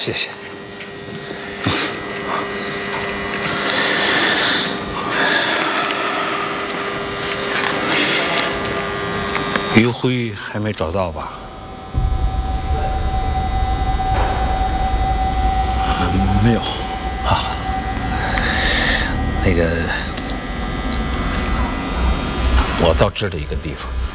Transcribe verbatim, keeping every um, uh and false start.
谢谢。于辉还没找到吧？ 没有。 啊，那个，我倒知道一个地方。